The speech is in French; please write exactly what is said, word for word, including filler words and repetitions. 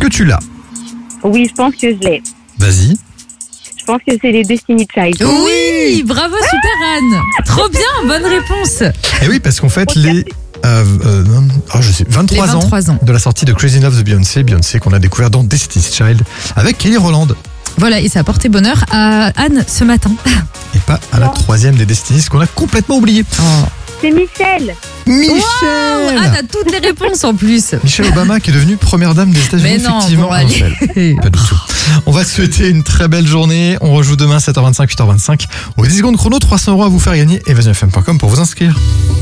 que tu l'as? Oui, je pense que je l'ai. Vas-y. Je pense que c'est les Destiny Child. Oui, bravo, super Anne. Trop bien, bonne réponse. Et oui, parce qu'en fait, les... Euh, euh, oh, je sais, vingt-trois, Les vingt-trois ans. ans de la sortie de Crazy in Love de Beyoncé, Beyoncé qu'on a découvert dans Destiny's Child avec Kelly Rowland. Voilà, et ça a porté bonheur à Anne ce matin. Et pas à la troisième des Destiny's qu'on a complètement oublié. Oh. C'est Michel. Michel Ah, t'as toutes les réponses en plus. Michelle Obama qui est devenue première dame des États-Unis. Mais non, effectivement. bon, allez. Michelle. Pas du tout. On va se souhaiter une très belle journée. On rejoue demain sept heures vingt-cinq, huit heures vingt-cinq. Au dix secondes chrono, trois cents euros à vous faire gagner. et vas y f m point com pour vous inscrire.